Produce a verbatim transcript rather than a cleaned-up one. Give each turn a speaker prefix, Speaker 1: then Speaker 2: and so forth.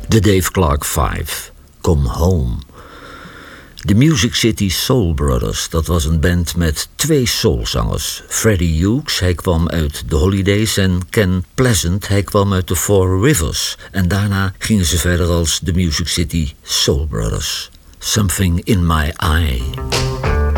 Speaker 1: De Dave Clark Five, Come Home. De Music City Soul Brothers, dat was een band met twee soulzangers. Freddie Hughes, hij kwam uit The Holidays, en Ken Pleasant, hij kwam uit The Four Rivers. En daarna gingen ze verder als de Music City Soul Brothers. Something in My Eye.